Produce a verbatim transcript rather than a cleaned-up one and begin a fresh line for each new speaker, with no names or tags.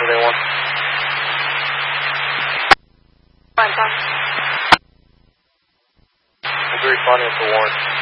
with anyone.
Fine, fine.
We'll be responding to the warrant.